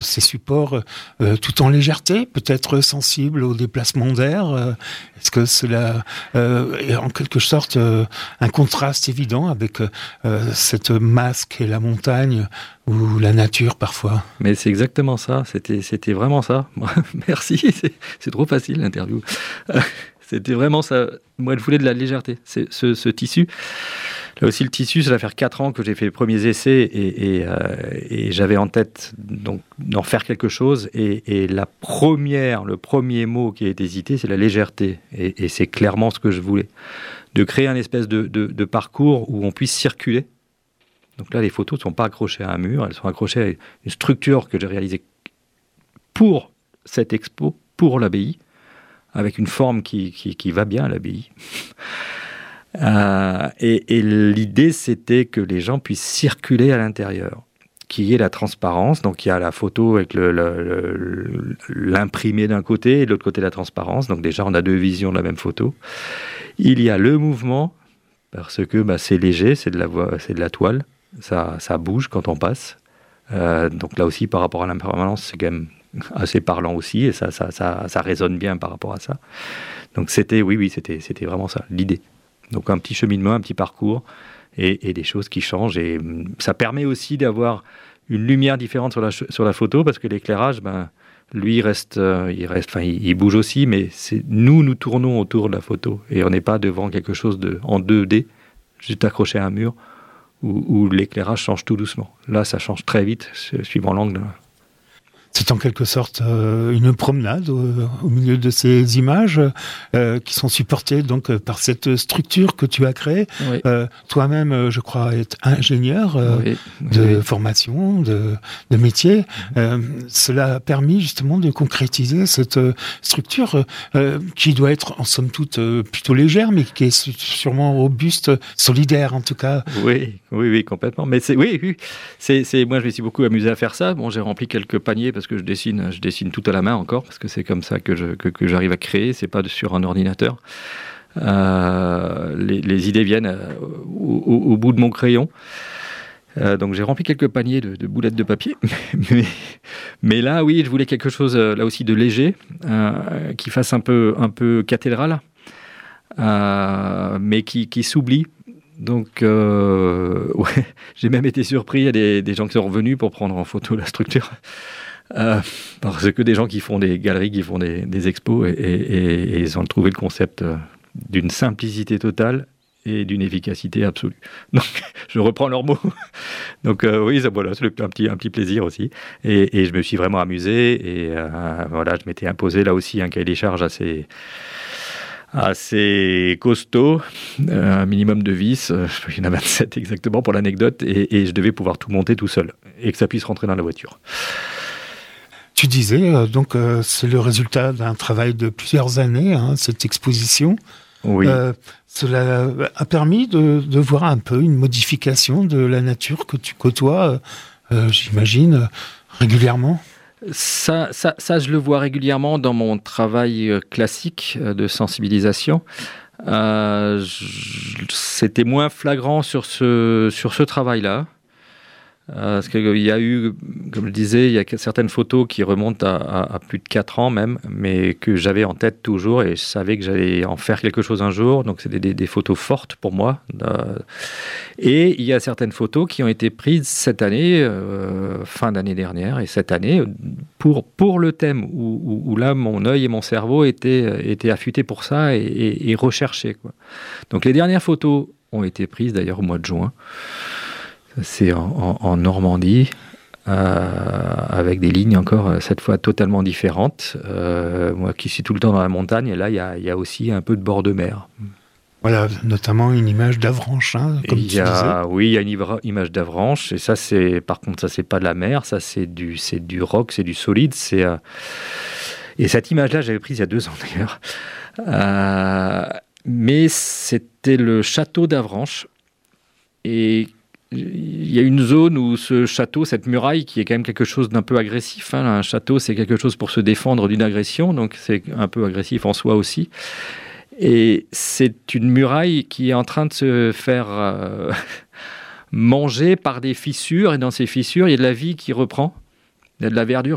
ces supports tout en légèreté, peut-être sensibles au déplacement d'air. Est-ce que cela est en quelque sorte un contraste évident avec cette masse qu'est la montagne ou la nature parfois? Mais c'est exactement ça, c'était vraiment ça. Merci, c'est trop facile l'interview. C'était vraiment ça. Moi, je voulais de la légèreté. C'est ce tissu. Là aussi, le tissu, ça va faire 4 ans que j'ai fait les premiers essais et j'avais en tête donc, d'en faire quelque chose. Et le premier mot qui a été hésité, c'est la légèreté. Et c'est clairement ce que je voulais. De créer un espèce de parcours où on puisse circuler. Donc là, les photos ne sont pas accrochées à un mur, elles sont accrochées à une structure que j'ai réalisée pour cette expo, pour l'abbaye, avec une forme qui va bien à l'abbaye. Et l'idée, c'était que les gens puissent circuler à l'intérieur, qu'il y ait la transparence. Donc, il y a la photo avec l'imprimé d'un côté et de l'autre côté la transparence. Donc, déjà, on a 2 visions de la même photo. Il y a le mouvement, parce que c'est léger, c'est de la toile. Ça bouge quand on passe. Donc, là aussi, par rapport à l'impermanence, c'est quand même assez parlant aussi, et ça résonne bien par rapport à ça. Donc c'était vraiment ça, l'idée. Donc un petit cheminement, un petit parcours, et des choses qui changent, et ça permet aussi d'avoir une lumière différente sur la photo, parce que l'éclairage, lui, il bouge aussi, mais nous tournons autour de la photo, et on n'est pas devant quelque chose en 2D, juste accroché à un mur, où l'éclairage change tout doucement. Là, ça change très vite, suivant l'angle. C'est en quelque sorte une promenade au milieu de ces images qui sont supportées donc par cette structure que tu as créée. Oui. Toi-même, je crois, être ingénieur de formation, de métier. Cela a permis justement de concrétiser cette structure qui doit être en somme toute plutôt légère, mais qui est sûrement robuste, solidaire en tout cas. Oui, complètement. Mais moi, je me suis beaucoup amusé à faire ça. Bon, j'ai rempli quelques paniers parce que je dessine tout à la main encore, parce que c'est comme ça que j'arrive à créer, c'est pas sur un ordinateur. Les idées viennent au bout de mon crayon. Donc j'ai rempli quelques paniers de boulettes de papier, mais là, oui, je voulais quelque chose là aussi de léger, qui fasse un peu cathédrale, mais qui s'oublie. Donc, j'ai même été surpris, il y a des gens qui sont revenus pour prendre en photo la structure. Parce que des gens qui font des galeries, qui font des expos, et ils ont trouvé le concept d'une simplicité totale et d'une efficacité absolue. Donc, je reprends leurs mots. Donc, oui, voilà, c'est un petit plaisir aussi. Et je me suis vraiment amusé. Et je m'étais imposé là aussi un cahier des charges assez costaud, un minimum de vis, il y en a 27 exactement pour l'anecdote, et je devais pouvoir tout monter tout seul, et que ça puisse rentrer dans la voiture. Tu disais, c'est le résultat d'un travail de plusieurs années, cette exposition. Oui. Cela a permis de voir un peu une modification de la nature que tu côtoies, j'imagine, régulièrement. Ça, je le vois régulièrement dans mon travail classique de sensibilisation. C'était moins flagrant sur ce travail-là. Parce qu'il y a eu, comme je disais, il y a certaines photos qui remontent à plus de 4 ans même, mais que j'avais en tête toujours, et je savais que j'allais en faire quelque chose un jour. Donc c'était des photos fortes pour moi. Et il y a certaines photos qui ont été prises cette année, fin d'année dernière, et cette année, pour le thème, où là, mon œil et mon cerveau étaient affûtés pour ça et recherchés, quoi. Donc les dernières photos ont été prises d'ailleurs au mois de juin. C'est en Normandie, avec des lignes encore, cette fois totalement différentes. Moi qui suis tout le temps dans la montagne, et là, il y a aussi un peu de bord de mer. Voilà, notamment une image d'Avranches, comme tu disais. Oui, il y a une image d'Avranches, et ça, par contre, ça, c'est pas de la mer, ça, c'est du roc, c'est du solide. Et cette image-là, j'avais prise il y a 2 ans d'ailleurs. Mais c'était le château d'Avranches, et il y a une zone où ce château, cette muraille, qui est quand même quelque chose d'un peu agressif. Un château, c'est quelque chose pour se défendre d'une agression, donc c'est un peu agressif en soi aussi. Et c'est une muraille qui est en train de se faire manger par des fissures, et dans ces fissures, il y a de la vie qui reprend. Il y a de la verdure